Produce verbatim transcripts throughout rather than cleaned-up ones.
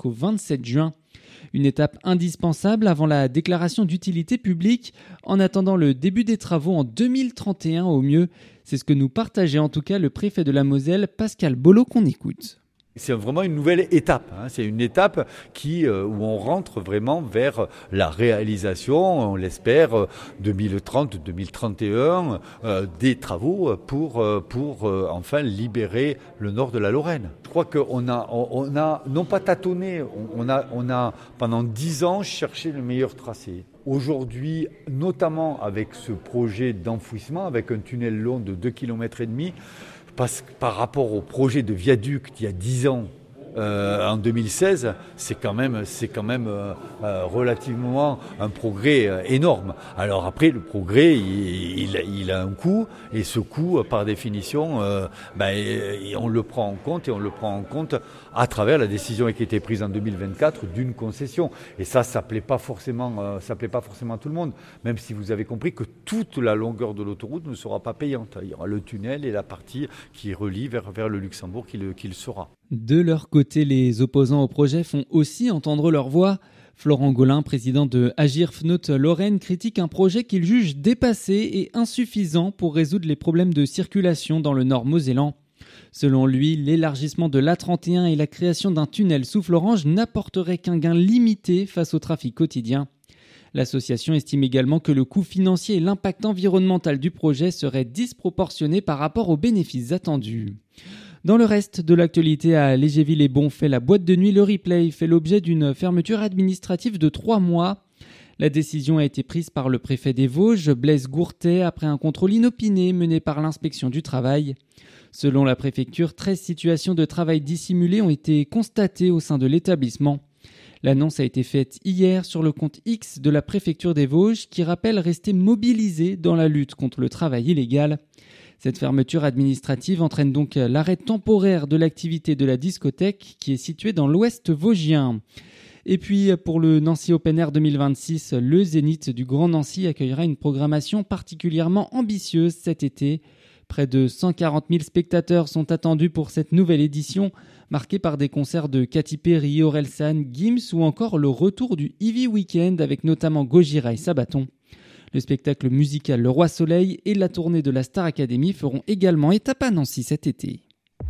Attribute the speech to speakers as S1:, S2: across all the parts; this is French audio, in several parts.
S1: jusqu'au vingt-sept juin. Une étape indispensable avant la déclaration d'utilité publique, en attendant le début des travaux en deux mille trente et un au mieux. C'est ce que nous partageait en tout cas le préfet de la Moselle, Pascal Bollot, qu'on écoute.
S2: C'est vraiment une nouvelle étape. Hein. C'est une étape qui, euh, où on rentre vraiment vers la réalisation, on l'espère, deux mille trente, deux mille trente et un, euh, des travaux pour, euh, pour euh, enfin libérer le nord de la Lorraine. Je crois qu'on a, on, on a non pas tâtonné, on, on, a, on a pendant dix ans cherché le meilleur tracé. Aujourd'hui, notamment avec ce projet d'enfouissement, avec un tunnel long de deux kilomètres et demi, parce que par rapport au projet de viaduc d'il y a dix ans, euh, en deux mille seize, c'est quand même, c'est quand même euh, euh, relativement un progrès euh, énorme. Alors après, le progrès, il, il, il a un coût, et ce coût, par définition, euh, ben, on le prend en compte, et on le prend en compte à travers la décision qui a été prise en deux mille vingt-quatre d'une concession. Et ça, ça plaît pas forcément, euh, ça plaît pas forcément à tout le monde, même si vous avez compris que toute la longueur de l'autoroute ne sera pas payante. Il y aura le tunnel et la partie qui relie vers, vers le Luxembourg qui le, qui le sera.
S1: De leur côté, les opposants au projet font aussi entendre leur voix. Florent Gaulin, président de Agir F N O T Lorraine, critique un projet qu'il juge dépassé et insuffisant pour résoudre les problèmes de circulation dans le nord mosellan. Selon lui, l'élargissement de l'A trente et un et la création d'un tunnel sous Florange n'apporteraient qu'un gain limité face au trafic quotidien. L'association estime également que le coût financier et l'impact environnemental du projet seraient disproportionnés par rapport aux bénéfices attendus. Dans le reste de l'actualité à Légéville et Bonfait, la boîte de nuit Le Replay fait l'objet d'une fermeture administrative de trois mois. La décision a été prise par le préfet des Vosges, Blaise Gourtet, après un contrôle inopiné mené par l'inspection du travail. Selon la préfecture, treize situations de travail dissimulées ont été constatées au sein de l'établissement. L'annonce a été faite hier sur le compte X de la préfecture des Vosges qui rappelle rester mobilisée dans la lutte contre le travail illégal. Cette fermeture administrative entraîne donc l'arrêt temporaire de l'activité de la discothèque qui est située dans l'ouest vosgien. Et puis pour le Nancy Open Air deux mille vingt-six, le Zénith du Grand Nancy accueillera une programmation particulièrement ambitieuse cet été. Près de cent quarante mille spectateurs sont attendus pour cette nouvelle édition, marquée par des concerts de Katy Perry, Orelsan, Gims ou encore le retour du Ivy Weekend avec notamment Gojira et Sabaton. Le spectacle musical Le Roi Soleil et la tournée de la Star Academy feront également étape à Nancy cet été.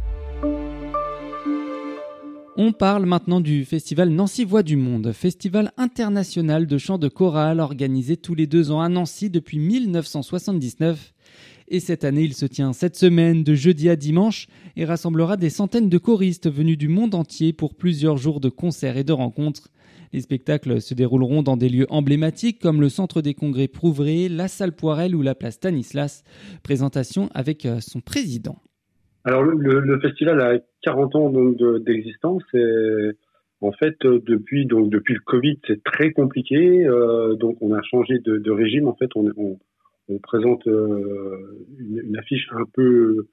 S1: On parle maintenant du festival Nancy Voix du Monde, festival international de chant de chorale organisé tous les deux ans à Nancy depuis mille neuf cent soixante-dix-neuf. Et cette année, il se tient cette semaine de jeudi à dimanche et rassemblera des centaines de choristes venus du monde entier pour plusieurs jours de concerts et de rencontres. Les spectacles se dérouleront dans des lieux emblématiques comme le Centre des Congrès Prouvré, la Salle Poirel ou la Place Stanislas. Présentation avec son président.
S3: Alors le, le festival a quarante ans donc de, d'existence et en fait depuis donc depuis le Covid c'est très compliqué euh, donc on a changé de, de régime en fait on, on, on présente euh, une, une affiche un peu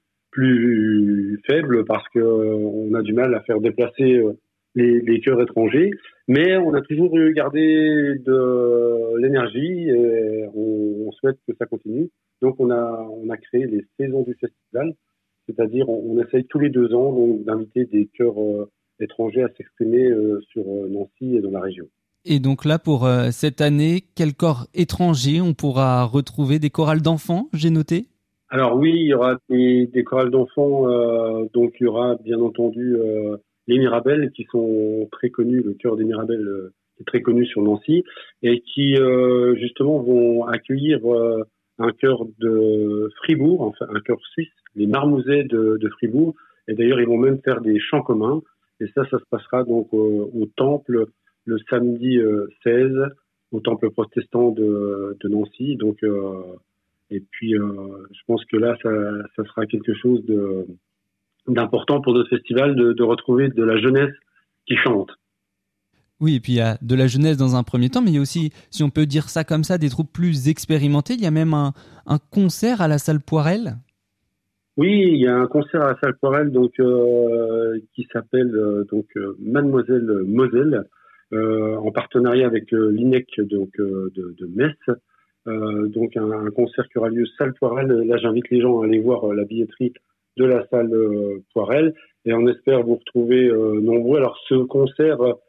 S3: plus faible parce que euh, on a du mal à faire déplacer euh, les, les chœurs étrangers, mais on a toujours gardé de l'énergie et on, on souhaite que ça continue. Donc on a on a créé les saisons du festival, c'est-à-dire on, on essaye tous les deux ans donc d'inviter des chœurs euh, étrangers à s'exprimer euh, sur euh, Nancy et dans la région.
S1: Et donc là, pour euh, cette année, quel corps étranger on pourra retrouver? Des chorales d'enfants, j'ai noté?
S3: Alors oui, il y aura des, des chorales d'enfants, euh, donc il y aura bien entendu euh, les Mirabelles qui sont très connus, le chœur des Mirabelles euh, est très connu sur Nancy, et qui euh, justement vont accueillir euh, un chœur de Fribourg, enfin un chœur suisse, les Marmousets de, de Fribourg, et d'ailleurs ils vont même faire des chants communs, et ça, ça se passera donc euh, au temple le samedi euh, seize, au temple protestant de, de Nancy, donc euh, et puis euh, je pense que là ça, ça sera quelque chose de d'important pour notre festival de, de retrouver de la jeunesse qui chante.
S1: Oui, et puis il y a de la jeunesse dans un premier temps, mais il y a aussi, si on peut dire ça comme ça, des troupes plus expérimentées. Il y a même un, un concert à la Salle Poirel.
S3: Oui, il y a un concert à la Salle Poirel donc euh, qui s'appelle euh, donc euh, Mademoiselle Moselle, euh, en partenariat avec euh, l'I N E C donc euh, de, de Metz. Euh, donc un, un concert qui aura lieu Salle Poirel. Là, j'invite les gens à aller voir euh, la billetterie de la Salle euh, Poirel et on espère vous retrouver euh, nombreux. Alors ce concert